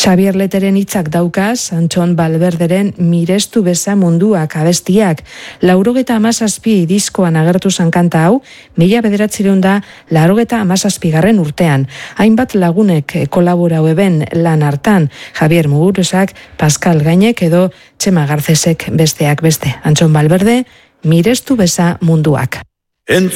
Xabier Leteren hitzak daukaz, Antxon Balberderen Mirestu beza munduak abestiak. 97 diskoan agertu zan kanta hau, 1997 urtean. Hainbat lagunek kolaborau eben lan hartan, Javier Mugurusak, Pascal Gainek edo Txema Garcesek besteak beste. Antxon Balberde, Mirestu beza munduak.